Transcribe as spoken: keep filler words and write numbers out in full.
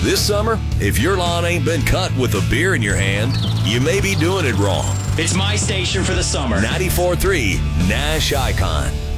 This summer, if your lawn ain't been cut with a beer in your hand, you may be doing it wrong. It's my station for the summer. ninety-four point three Nash Icon.